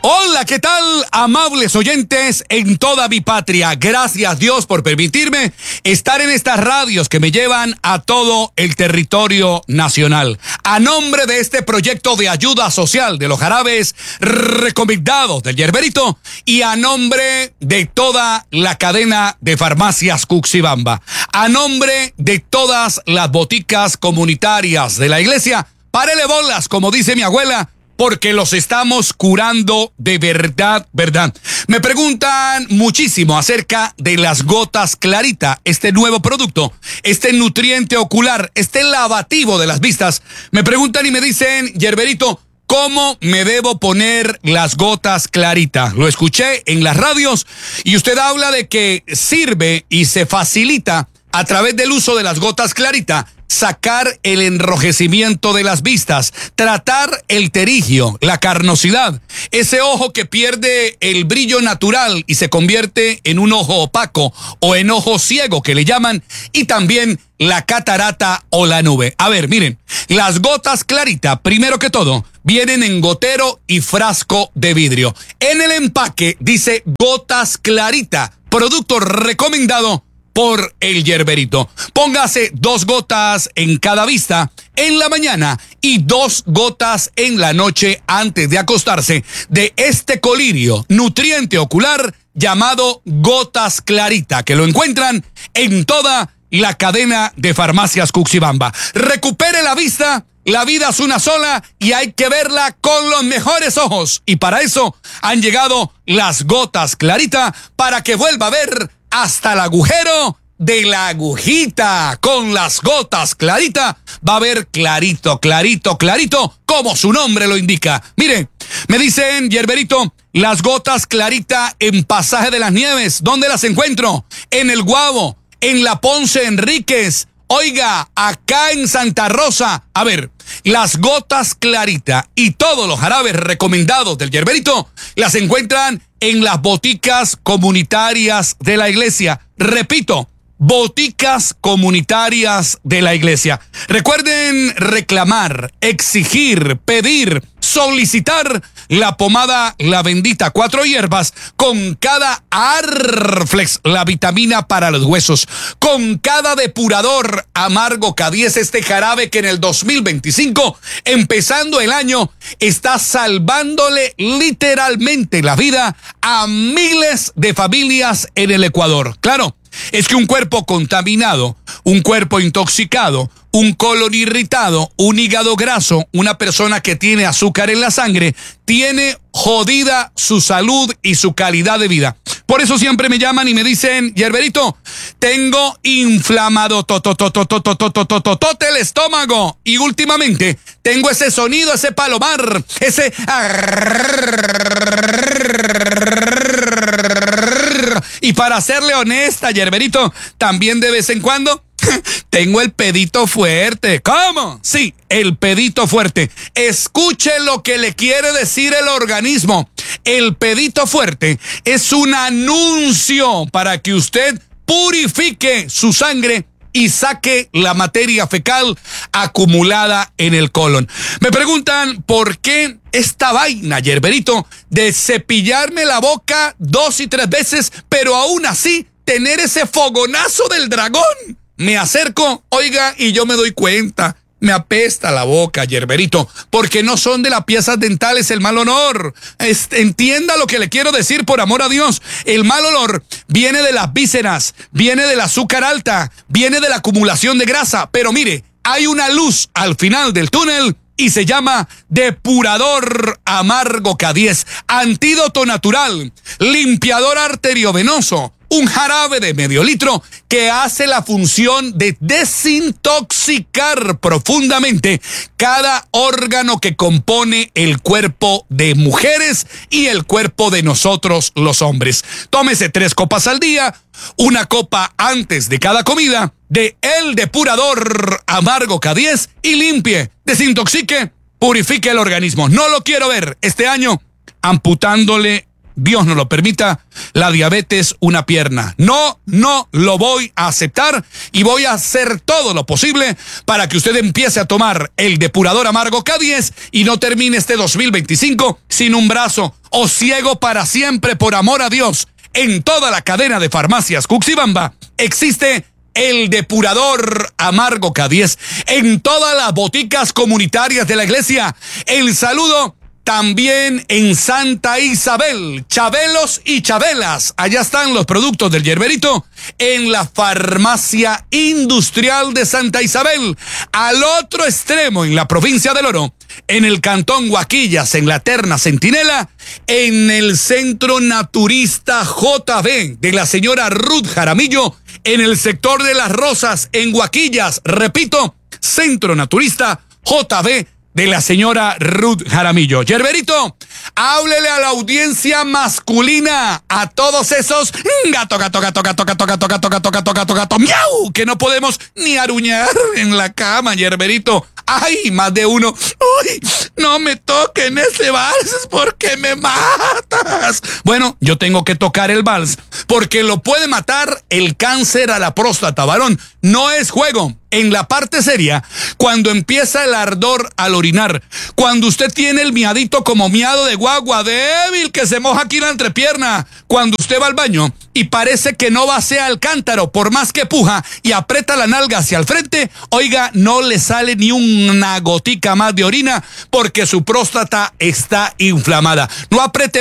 Hola, ¿qué tal, amables oyentes en toda mi patria? Gracias, Dios, por permitirme estar en estas radios que me llevan a todo el territorio nacional. A nombre de este proyecto de ayuda social de los jarabes recomendados del Yerberito y a nombre de toda la cadena de farmacias Cuxibamba, a nombre de todas las boticas comunitarias de la iglesia, párele bolas, como dice mi abuela, porque los estamos curando de verdad, verdad. Me preguntan muchísimo acerca de las gotas Clarita, este nuevo producto, este nutriente ocular, este lavativo de las vistas. Me preguntan y me dicen, Yerberito, ¿cómo me debo poner las gotas Clarita? Lo escuché en las radios y usted habla de que sirve y se facilita a través del uso de las gotas Clarita sacar el enrojecimiento de las vistas, tratar el terigio, la carnosidad, ese ojo que pierde el brillo natural y se convierte en un ojo opaco o en ojo ciego que le llaman, y también la catarata o la nube. A ver, miren, las gotas Clarita, primero que todo, vienen en gotero y frasco de vidrio. En el empaque dice gotas Clarita, producto recomendado por el Yerberito. Póngase 2 gotas en cada vista en la mañana y 2 gotas en la noche antes de acostarse de este colirio nutriente ocular llamado gotas Clarita, que lo encuentran en toda la cadena de farmacias Cuxibamba. Recupere la vista. La vida es una sola y hay que verla con los mejores ojos. Y para eso han llegado las gotas Clarita, para que vuelva a ver hasta el agujero de la agujita. Con las gotas Clarita va a ver clarito, clarito, clarito, como su nombre lo indica. Mire, me dicen, Yerberito, las gotas Clarita en Pasaje de las Nieves, ¿dónde las encuentro? En El Guavo, en la Ponce Enríquez, oiga, acá en Santa Rosa. A ver, las gotas Clarita y todos los jarabes recomendados del Yerberito las encuentran en las boticas comunitarias de la iglesia. Repito, boticas comunitarias de la iglesia. Recuerden reclamar, exigir, pedir, solicitar la pomada La Bendita 4 hierbas con cada Arflex, la vitamina para los huesos, con cada depurador Amargo K10, este jarabe que en el 2025, empezando el año, está salvándole literalmente la vida a miles de familias en el Ecuador. Claro, es que un cuerpo contaminado, un cuerpo intoxicado, un colon irritado, un hígado graso, una persona que tiene azúcar en la sangre, tiene jodida su salud y su calidad de vida. Por eso siempre me llaman y me dicen, Yerberito, tengo inflamado el estómago y últimamente tengo ese sonido, ese palomar, ese y para serle honesta, Yerberito, también de vez en cuando tengo el pedito fuerte. ¿Cómo? Sí, el pedito fuerte. Escuche lo que le quiere decir el organismo. El pedito fuerte es un anuncio para que usted purifique su sangre y saque la materia fecal acumulada en el colon. Me preguntan, ¿por qué esta vaina, Yerberito, de cepillarme la boca 2 y 3 veces, pero aún así tener ese fogonazo del dragón? Me acerco, oiga, y yo me doy cuenta. Me apesta la boca, Yerberito, porque no son de las piezas dentales el mal olor. Entienda lo que le quiero decir, por amor a Dios. El mal olor viene de las vísceras, viene del azúcar alta, viene de la acumulación de grasa. Pero mire, hay una luz al final del túnel y se llama Depurador Amargo K10, antídoto natural, limpiador arteriovenoso, un jarabe de medio litro que hace la función de desintoxicar profundamente cada órgano que compone el cuerpo de mujeres y el cuerpo de nosotros los hombres. Tómese 3 copas al día, 1 copa antes de cada comida de el Depurador Amargo K10 y limpie, desintoxique, purifique el organismo. No lo quiero ver este año amputándole Dios no lo permita, la diabetes una pierna. No lo voy a aceptar y voy a hacer todo lo posible para que usted empiece a tomar el depurador amargo K10 y no termine este 2025 sin un brazo o ciego para siempre, por amor a Dios. En toda la cadena de farmacias Cuxibamba existe el depurador amargo K10. En todas las boticas comunitarias de la iglesia. El saludo también en Santa Isabel, Chabelos y Chabelas. Allá están los productos del Yerberito en la farmacia industrial de Santa Isabel. Al otro extremo, en la provincia del Oro, en el cantón Huaquillas, en la Eterna Centinela, en el Centro Naturista JB de la señora Ruth Jaramillo, en el sector de Las Rosas, en Huaquillas. Repito, Centro Naturista JB de la señora Ruth Jaramillo. Yerberito, háblele a la audiencia masculina, a todos esos gato, miau, que no podemos ni aruñar en la cama, Yerberito. Ay, más de uno. Uy, no me toquen ese vals porque me matas. Bueno, yo tengo que tocar el vals porque lo puede matar el cáncer a la próstata, varón. No es juego. En la parte seria, cuando empieza el ardor al orinar, cuando usted tiene el miadito como miado de guagua débil que se moja aquí la entrepierna, cuando usted va al baño y parece que no vacía el cántaro, por más que puja y aprieta la nalga hacia el frente, oiga, no le sale ni una gotica más de orina porque su próstata está inflamada. No apriete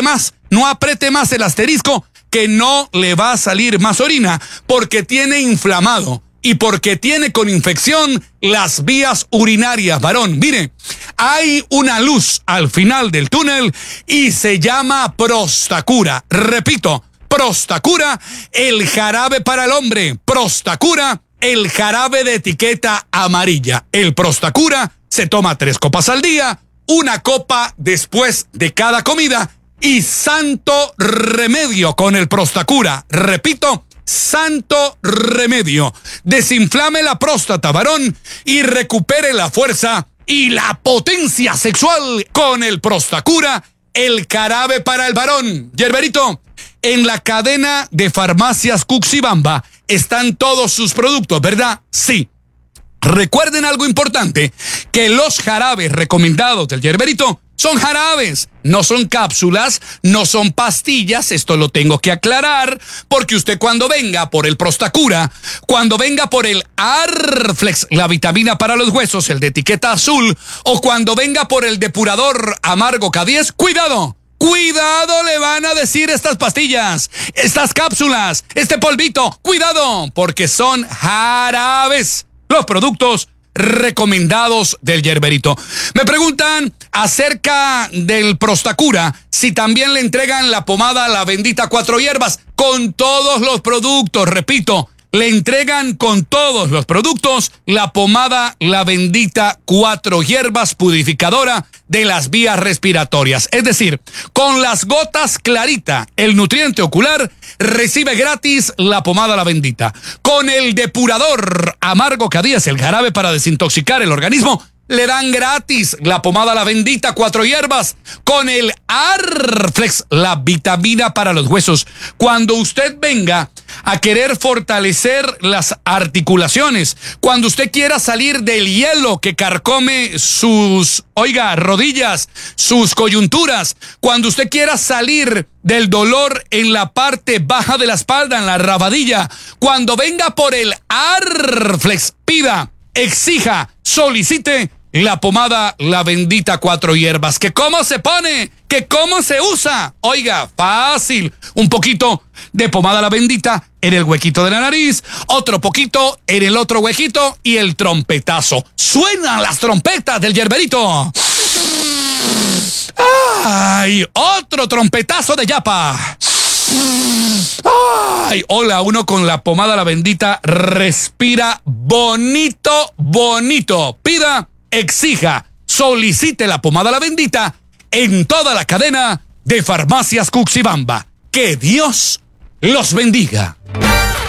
más el asterisco, que no le va a salir más orina porque tiene inflamado y porque tiene con infección las vías urinarias, varón. Mire, hay una luz al final del túnel y se llama Prostacura. Repito, Prostacura, el jarabe para el hombre. Prostacura, el jarabe de etiqueta amarilla. El Prostacura se toma 3 copas al día, 1 copa después de cada comida y santo remedio con el Prostacura. Repito, santo remedio. Desinflame la próstata, varón, y recupere la fuerza y la potencia sexual con el Prostacura, el jarabe para el varón. Yerberito, en la cadena de farmacias Cuxibamba están todos sus productos, ¿verdad? Sí. Recuerden algo importante, que los jarabes recomendados del Yerberito son jarabes, no son cápsulas, no son pastillas. Esto lo tengo que aclarar, porque usted cuando venga por el Prostacura, cuando venga por el Arflex, la vitamina para los huesos, el de etiqueta azul, o cuando venga por el depurador amargo K10, cuidado. Cuidado, le van a decir estas pastillas, estas cápsulas, este polvito. Cuidado, porque son jarabes los productos recomendados del Yerberito. Me preguntan acerca del Prostacura, si también le entregan la pomada La Bendita 4 hierbas. Con todos los productos, repito, le entregan con todos los productos la pomada La Bendita 4 hierbas purificadora de las vías respiratorias. Es decir, con las gotas Clarita, el nutriente ocular, recibe gratis la pomada La Bendita. Con el depurador amargo K10, el jarabe para desintoxicar el organismo, le dan gratis la pomada La Bendita 4 hierbas. Con el Arflex, la vitamina para los huesos. Cuando usted venga a querer fortalecer las articulaciones, cuando usted quiera salir del hielo que carcome sus, rodillas, sus coyunturas, cuando usted quiera salir del dolor en la parte baja de la espalda, en la rabadilla, cuando venga por el Arflex, pida, exija, solicite la pomada La Bendita 4 hierbas. ¿Que cómo se pone? ¿Que cómo se usa? Oiga, fácil. Un poquito de pomada La Bendita en el huequito de la nariz, otro poquito en el otro huequito y el trompetazo. Suenan las trompetas del Yerberito. ¡Ay! Otro trompetazo de yapa. ¡Ay! Hola, uno con la pomada La Bendita respira bonito, bonito. Pida, exija, solicite la pomada La Bendita en toda la cadena de farmacias Cuxibamba. Que Dios los bendiga.